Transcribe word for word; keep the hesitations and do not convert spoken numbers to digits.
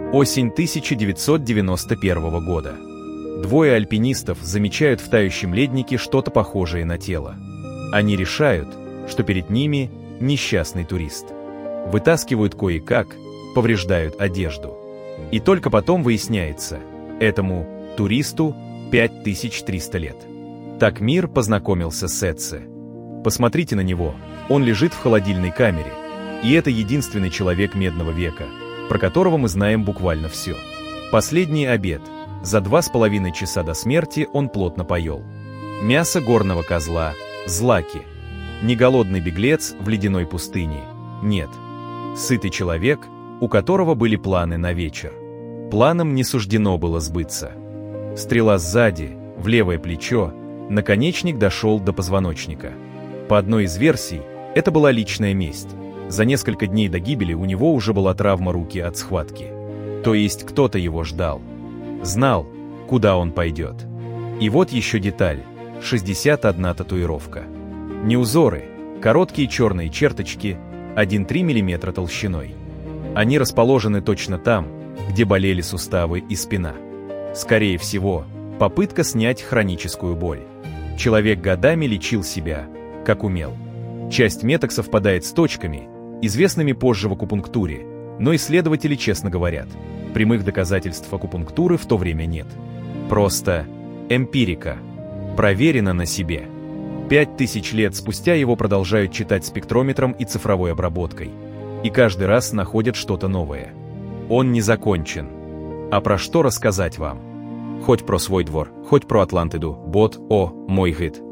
Осень тысяча девятьсот девяносто первого года. Двое альпинистов замечают в тающем леднике что-то похожее на тело. Они решают, что перед ними несчастный турист. Вытаскивают кое-как, повреждают одежду. И только потом выясняется, этому туристу пять тысяч триста лет. Так мир познакомился с Эдсе. Посмотрите на него, он лежит в холодильной камере, и это единственный человек Медного века, про которого мы знаем буквально все. Последний обед. За два с половиной часа до смерти он плотно поел. Мясо горного козла, злаки. Не голодный беглец в ледяной пустыне. Нет. Сытый человек, у которого были планы на вечер. Планам не суждено было сбыться. Стрела сзади, в левое плечо, наконечник дошел до позвоночника. По одной из версий, это была личная месть. За несколько дней до гибели у него уже была травма руки от схватки. То есть кто-то его ждал. Знал, куда он пойдет. И вот еще деталь. шестьдесят одна татуировка. Не узоры, короткие черные черточки, один целых три десятых миллиметра толщиной. Они расположены точно там, где болели суставы и спина. Скорее всего, попытка снять хроническую боль. Человек годами лечил себя, как умел. Часть меток совпадает с точками, известными позже в акупунктуре, но исследователи честно говорят, прямых доказательств акупунктуры в то время нет. Просто эмпирика. Проверено на себе. Пять тысяч лет спустя его продолжают читать спектрометром и цифровой обработкой. И каждый раз находят что-то новое. Он не закончен. А про что рассказать вам? Хоть про свой двор, хоть про Атлантиду, бот, о, мой гид.